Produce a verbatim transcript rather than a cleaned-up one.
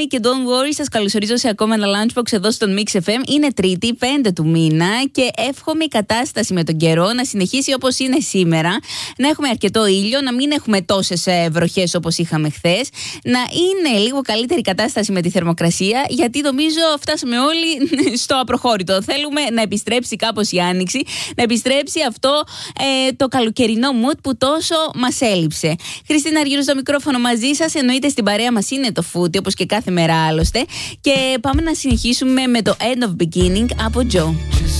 Johnny και Don't Worry, σας καλωσορίζω σε ακόμα ένα Lunchbox εδώ στον Mix εφ εμ. Είναι Τρίτη, πέντε του μήνα και εύχομαι η κατάσταση με τον καιρό να συνεχίσει όπως είναι σήμερα. Να έχουμε αρκετό ήλιο, να μην έχουμε τόσες βροχές όπως είχαμε χθες. Να είναι λίγο καλύτερη κατάσταση με τη θερμοκρασία, γιατί νομίζω φτάσαμε όλοι στο απροχώρητο. Θέλουμε να επιστρέψει κάπως η άνοιξη, να επιστρέψει αυτό ε, το καλοκαιρινό mood που τόσο μας έλειψε. Χριστίνα Αργύρου στο μικρόφωνο μαζί σας, εννοείται στην παρέα μας είναι το Φούτι, όπως και κάθε μέρα άλλωστε. Και πάμε να συνεχίσουμε με το End of Beginning από Joe.